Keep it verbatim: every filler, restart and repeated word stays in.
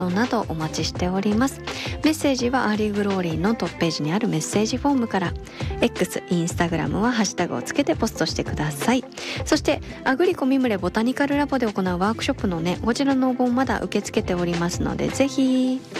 などお待ちしております。メッセージはアーリーグローリーのトップページにあるメッセージフォームから、 X、インスタグラムはハッシュタグをつけてポストしてください。そしてアグリコミムレボタニカルラボで行うワークショップのね、こちらの応募もまだ受け付けておりますので、ぜひ